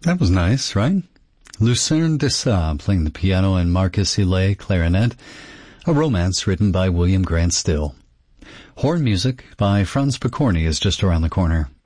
That was nice, right? Lucerne de Sable playing the piano and Marcus Hillet clarinet. A romance written by William Grant Still. Horn music by Franz Picorni is just around the corner.